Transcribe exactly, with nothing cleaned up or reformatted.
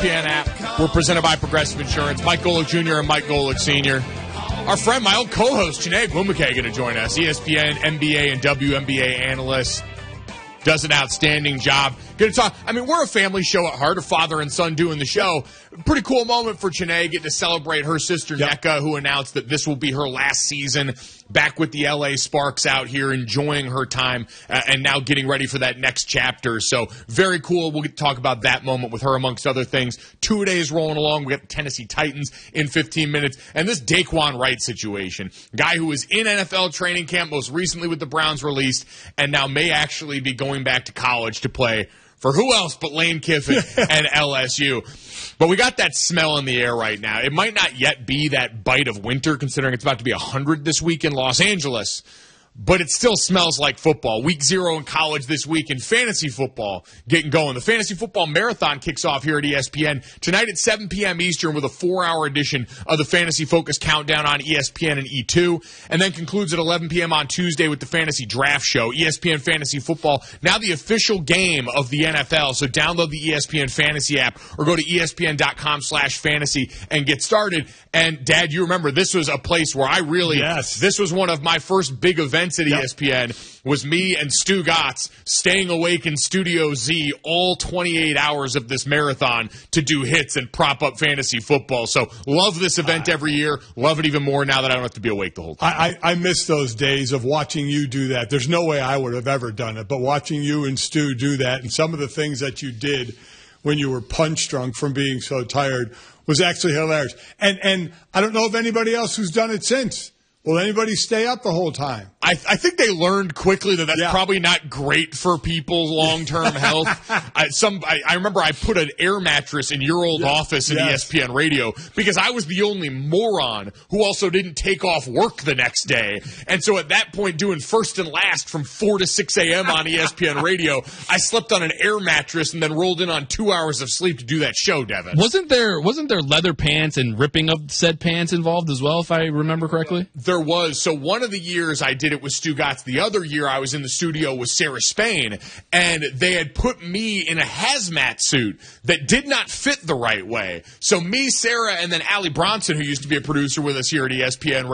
P N app. We're presented by Progressive Insurance. Mike Golick Junior and Mike Golick Senior Our friend, my old co-host, Janae Bumake, going to join us. E S P N, N B A, and W N B A analyst. Does an outstanding job. Going to talk. I mean, we're a family show at heart, a father and son doing the show. Pretty cool moment for Janae, getting to celebrate her sister, yep. Nneka, who announced that this will be her last season back with the L A Sparks out here, enjoying her time uh, and now getting ready for that next chapter. So very cool. We'll get to talk about that moment with her, amongst other things. Two days rolling along. We got the Tennessee Titans in fifteen minutes. And this Daquan Wright situation, guy who was in N F L training camp, most recently with the Browns released, and now may actually be going back to college to play for who else but Lane Kiffin and L S U. But we got that smell in the air right now. It might not yet be that bite of winter, considering it's about to be one hundred this week in Los Angeles. But it still smells like football. Week zero in college this week in fantasy football getting going. The Fantasy Football Marathon kicks off here at E S P N tonight at seven p.m. Eastern with a four-hour edition of the Fantasy Focus Countdown on E S P N and E two, and then concludes at eleven p.m. on Tuesday with the Fantasy Draft Show. E S P N Fantasy Football, now the official game of the N F L, so download the E S P N Fantasy app or go to E S P N dot com slash fantasy and get started. And, Dad, you remember this was a place where I really, yes. this was one of my first big events at yep. E S P N, was me and Stu Gotts staying awake in Studio Z all twenty-eight hours of this marathon to do hits and prop up fantasy football. So love this event uh, every year. Love it even more now that I don't have to be awake the whole time. I, I, I miss those days of watching you do that. There's no way I would have ever done it, but watching you and Stu do that and some of the things that you did when you were punch drunk from being so tired was actually hilarious. And and I don't know of anybody else who's done it since. Will anybody stay up the whole time? I, I think they learned quickly that that's yeah. probably not great for people's long-term health. I, some, I, I remember I put an air mattress in your old yes. office in yes. E S P N Radio because I was the only moron who also didn't take off work the next day. And so at that point, doing first and last from four to six a.m. on E S P N Radio, I slept on an air mattress and then rolled in on two hours of sleep to do that show, Devin. Wasn't there, wasn't there leather pants and ripping of said pants involved as well, if I remember correctly? There was. So one of the years I did it with Stu Gotts. The other year I was in the studio with Sarah Spain, and they had put me in a hazmat suit that did not fit the right way. So me, Sarah, and then Allie Bronson, who used to be a producer with us here at E S P N